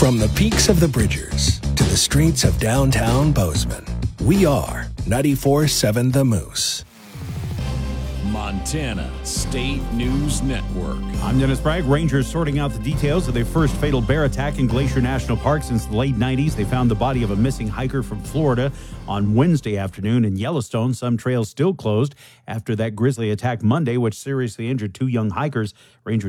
From the peaks of the Bridgers to the streets of downtown Bozeman, we are 94.7 The Moose. Montana State News Network. I'm Dennis Bragg. Rangers sorting out the details of their first fatal bear attack in Glacier National Park since the late 90s. They found the body of a missing hiker from Florida on Wednesday afternoon in Yellowstone. Some trails still closed after that grizzly attack Monday, which seriously injured two young hikers. Rangers